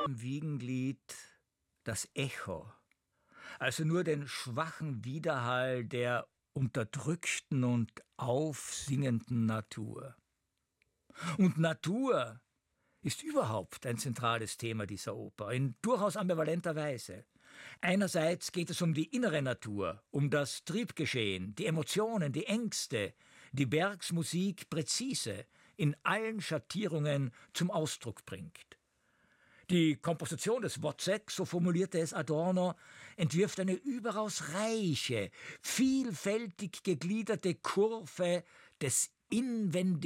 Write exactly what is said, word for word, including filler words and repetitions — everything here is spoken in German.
Im Wiegenlied das Echo, also nur den schwachen Widerhall der unterdrückten und aufsingenden Natur. Und Natur ist überhaupt ein zentrales Thema dieser Oper, in durchaus ambivalenter Weise. Einerseits geht es um die innere Natur, um das Triebgeschehen, die Emotionen, die Ängste, die Bergs Musik präzise in allen Schattierungen zum Ausdruck bringt. Die Komposition des Wozzeck, so formulierte es Adorno, entwirft eine überaus reiche, vielfältig gegliederte Kurve des inwendigen